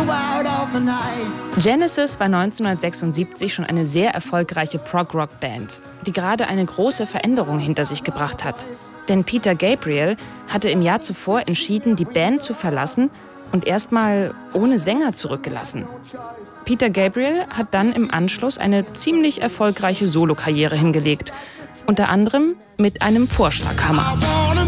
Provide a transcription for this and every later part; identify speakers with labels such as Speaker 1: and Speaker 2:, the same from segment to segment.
Speaker 1: Genesis war 1976 schon eine sehr erfolgreiche Prog-Rock-Band, die gerade eine große Veränderung hinter sich gebracht hat. Denn Peter Gabriel hatte im Jahr zuvor entschieden, die Band zu verlassen und erstmal ohne Sänger zurückgelassen. Peter Gabriel hat dann im Anschluss eine ziemlich erfolgreiche Solokarriere hingelegt, unter anderem mit einem Vorschlaghammer.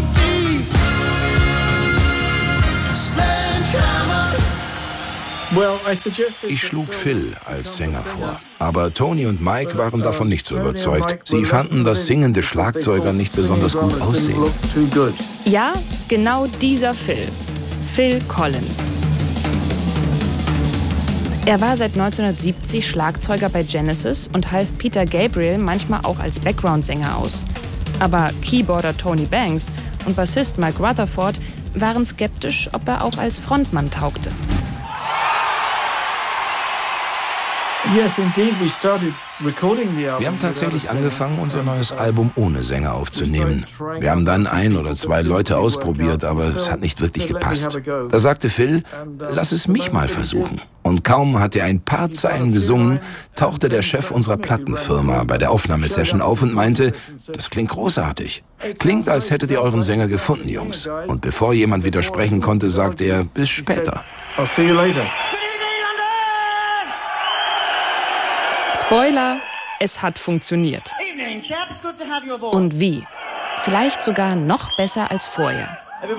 Speaker 2: Ich schlug Phil als Sänger vor. Aber Tony und Mike waren davon nicht so überzeugt. Sie fanden, dass singende Schlagzeuger nicht besonders gut aussehen.
Speaker 1: Ja, genau dieser Phil Collins. Er war seit 1970 Schlagzeuger bei Genesis und half Peter Gabriel manchmal auch als Background-Sänger aus. Aber Keyboarder Tony Banks und Bassist Mike Rutherford waren skeptisch, ob er auch als Frontmann taugte.
Speaker 2: Wir haben tatsächlich angefangen, unser neues Album ohne Sänger aufzunehmen. Wir haben dann 1 oder 2 Leute ausprobiert, aber es hat nicht wirklich gepasst. Da sagte Phil, lass es mich mal versuchen. Und kaum hat er ein paar Zeilen gesungen, tauchte der Chef unserer Plattenfirma bei der Aufnahmesession auf und meinte, das klingt großartig. Klingt, als hättet ihr euren Sänger gefunden, Jungs. Und bevor jemand widersprechen konnte, sagte er, bis später.
Speaker 1: Spoiler, es hat funktioniert. Und wie? Vielleicht sogar noch besser als vorher.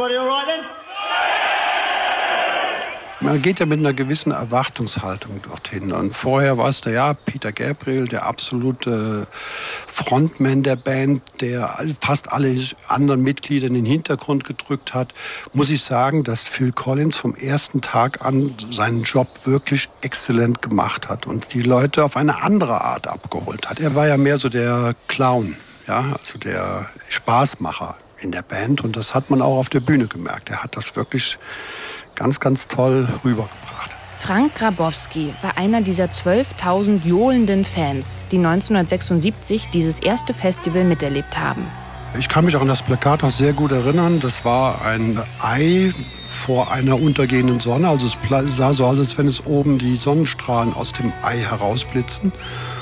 Speaker 3: Man geht ja mit einer gewissen Erwartungshaltung dorthin. Und vorher war es Peter Gabriel, der absolute Frontman der Band, der fast alle anderen Mitglieder in den Hintergrund gedrückt hat. Muss ich sagen, dass Phil Collins vom ersten Tag an seinen Job wirklich exzellent gemacht hat und die Leute auf eine andere Art abgeholt hat. Er war ja mehr so der Clown, also der Spaßmacher in der Band. Und das hat man auch auf der Bühne gemerkt. Er hat das wirklich ganz, ganz toll rübergebracht.
Speaker 1: Frank Grabowski war einer dieser 12.000 johlenden Fans, die 1976 dieses erste Festival miterlebt haben.
Speaker 3: Ich kann mich auch an das Plakat noch sehr gut erinnern. Das war ein Ei vor einer untergehenden Sonne. Also es sah so aus, als wenn es oben die Sonnenstrahlen aus dem Ei herausblitzen.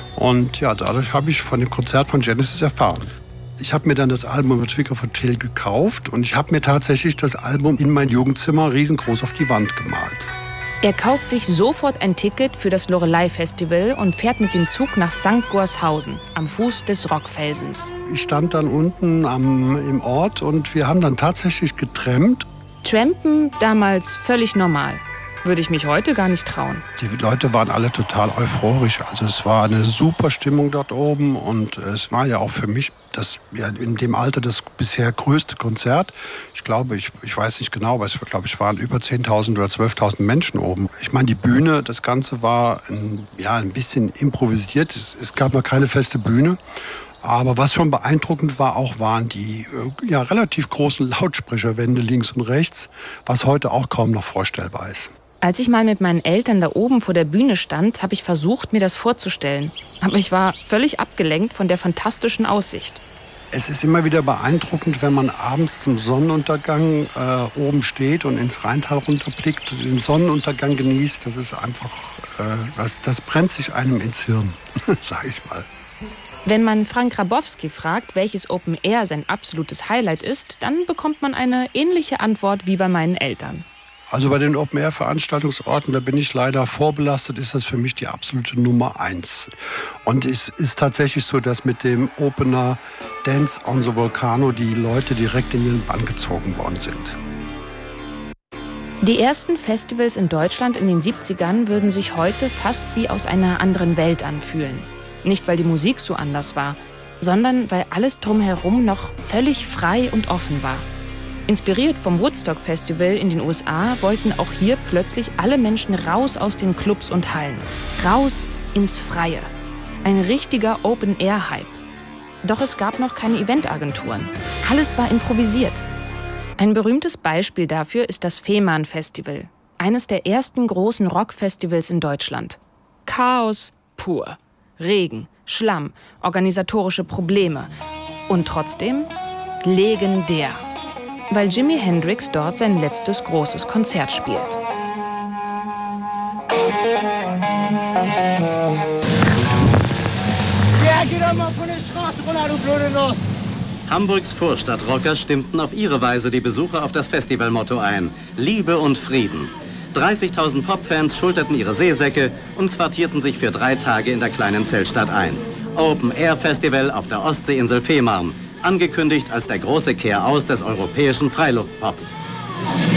Speaker 3: Und ja, dadurch habe ich von dem Konzert von Genesis erfahren. Ich habe mir dann das Album mit Vicar for Till gekauft und ich habe mir tatsächlich das Album in mein Jugendzimmer riesengroß auf die Wand gemalt.
Speaker 1: Er kauft sich sofort ein Ticket für das Loreley-Festival und fährt mit dem Zug nach St. Gorshausen, am Fuß des Rockfelsens.
Speaker 3: Ich stand dann unten im Ort und wir haben dann tatsächlich getrampt.
Speaker 1: Trampen damals völlig normal. Würde ich mich heute gar nicht trauen.
Speaker 3: Die Leute waren alle total euphorisch. Also es war eine super Stimmung dort oben und es war ja auch für mich in dem Alter das bisher größte Konzert. Ich glaube, ich weiß nicht genau, aber es waren über 10.000 oder 12.000 Menschen oben. Ich meine, die Bühne, das Ganze war ein bisschen improvisiert. Es gab noch keine feste Bühne. Aber was schon beeindruckend war, waren die relativ großen Lautsprecherwände links und rechts, was heute auch kaum noch vorstellbar ist.
Speaker 1: Als ich mal mit meinen Eltern da oben vor der Bühne stand, habe ich versucht, mir das vorzustellen. Aber ich war völlig abgelenkt von der fantastischen Aussicht.
Speaker 3: Es ist immer wieder beeindruckend, wenn man abends zum Sonnenuntergang oben steht und ins Rheintal runterblickt und den Sonnenuntergang genießt. Das ist einfach, das brennt sich einem ins Hirn, sage ich mal.
Speaker 1: Wenn man Frank Grabowski fragt, welches Open Air sein absolutes Highlight ist, dann bekommt man eine ähnliche Antwort wie bei meinen Eltern.
Speaker 3: Also bei den Open-Air-Veranstaltungsorten, da bin ich leider vorbelastet, ist das für mich die absolute Nummer 1. Und es ist tatsächlich so, dass mit dem Opener Dance on the Volcano die Leute direkt in ihren Bann gezogen worden sind.
Speaker 1: Die ersten Festivals in Deutschland in den 70ern würden sich heute fast wie aus einer anderen Welt anfühlen. Nicht, weil die Musik so anders war, sondern weil alles drumherum noch völlig frei und offen war. Inspiriert vom Woodstock Festival in den USA wollten auch hier plötzlich alle Menschen raus aus den Clubs und Hallen. Raus ins Freie. Ein richtiger Open-Air-Hype. Doch es gab noch keine Eventagenturen. Alles war improvisiert. Ein berühmtes Beispiel dafür ist das Fehmarn Festival. Eines der ersten großen Rockfestivals in Deutschland. Chaos pur. Regen, Schlamm, organisatorische Probleme. Und trotzdem legendär. Weil Jimi Hendrix dort sein letztes großes Konzert spielt.
Speaker 4: Ja, geh doch mal von der Straße runter, du blöde Nuss!
Speaker 5: Hamburgs Vorstadtrocker stimmten auf ihre Weise die Besucher auf das Festivalmotto ein: Liebe und Frieden. 30.000 Popfans schulterten ihre Seesäcke und quartierten sich für 3 Tage in der kleinen Zeltstadt ein. Open-Air-Festival auf der Ostseeinsel Fehmarn, angekündigt als der große Kehraus des europäischen Freiluftpop.